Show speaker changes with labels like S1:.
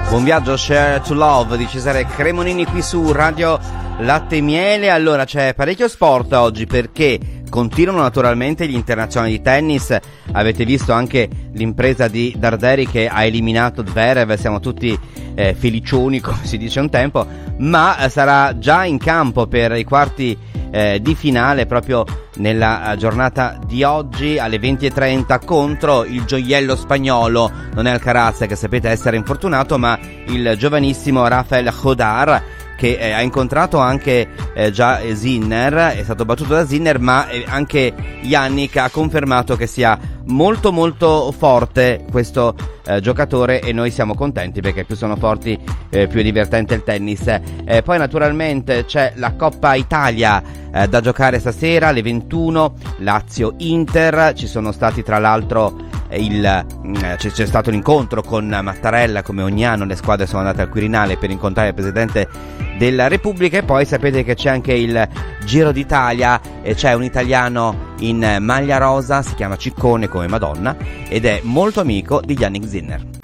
S1: Buon viaggio, Share to Love di Cesare Cremonini qui su Radio Latte e Miele. Allora, c'è parecchio sport oggi perché continuano naturalmente gli internazionali di tennis. Avete visto anche l'impresa di Darderi che ha eliminato Zverev, siamo tutti felicioni come si dice un tempo, ma sarà già in campo per i quarti di finale proprio nella giornata di oggi alle 20:30 contro il gioiello spagnolo. Non è Alcaraz, che sapete essere infortunato, ma il giovanissimo Rafael Jodar, che ha incontrato anche già Sinner, è stato battuto da Sinner, ma anche Jannik ha confermato che sia molto molto forte questo giocatore, e noi siamo contenti perché più sono forti più è divertente il tennis. Poi naturalmente c'è la Coppa Italia da giocare stasera alle 21, Lazio-Inter. Ci sono stati tra l'altro c'è stato l'incontro con Mattarella, come ogni anno le squadre sono andate al Quirinale per incontrare il Presidente della Repubblica. E poi sapete che c'è anche il Giro d'Italia e c'è un italiano in maglia rosa, si chiama Ciccone come Madonna ed è molto amico di Yannick Sinner.